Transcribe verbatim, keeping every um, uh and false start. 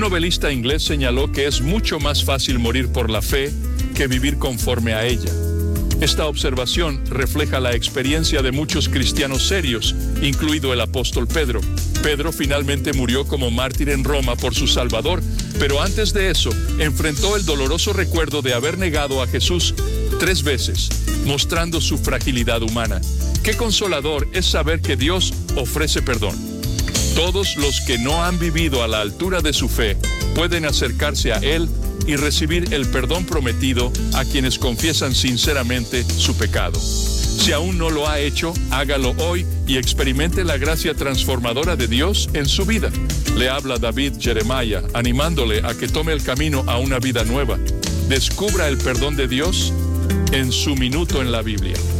novelista inglés señaló que es mucho más fácil morir por la fe que vivir conforme a ella. Esta observación refleja la experiencia de muchos cristianos serios, incluido el apóstol Pedro. Pedro finalmente murió como mártir en Roma por su Salvador, pero antes de eso enfrentó el doloroso recuerdo de haber negado a Jesús tres veces, mostrando su fragilidad humana. Qué consolador es saber que Dios ofrece perdón. Todos los que no han vivido a la altura de su fe pueden acercarse a Él y recibir el perdón prometido a quienes confiesan sinceramente su pecado. Si aún no lo ha hecho, hágalo hoy y experimente la gracia transformadora de Dios en su vida. Le habla David Jeremiah, animándole a que tome el camino a una vida nueva. Descubra el perdón de Dios en su minuto en la Biblia.